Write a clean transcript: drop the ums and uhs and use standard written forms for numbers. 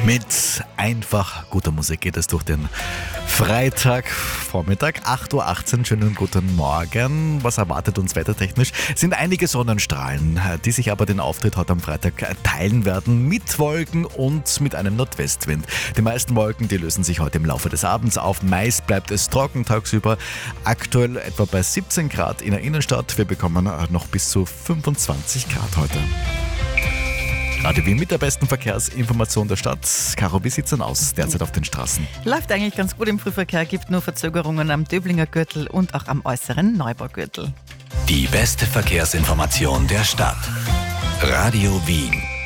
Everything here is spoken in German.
Mit einfach guter Musik geht es durch den Freitagvormittag, 8.18 Uhr. Schönen guten Morgen. Was erwartet uns wettertechnisch? Es sind einige Sonnenstrahlen, die sich aber den Auftritt heute am Freitag teilen werden, mit Wolken und mit einem Nordwestwind. Die meisten Wolken, die lösen sich heute im Laufe des Abends auf. Meist bleibt es trocken tagsüber. Aktuell etwa bei 17 Grad in der Innenstadt. Wir bekommen noch bis zu 25 Grad heute. Radio Wien mit der besten Verkehrsinformation der Stadt. Caro, wie sieht's denn aus derzeit auf den Straßen? Läuft eigentlich ganz gut im Frühverkehr, gibt nur Verzögerungen am Döblinger Gürtel und auch am äußeren Neubaugürtel. Die beste Verkehrsinformation der Stadt. Radio Wien.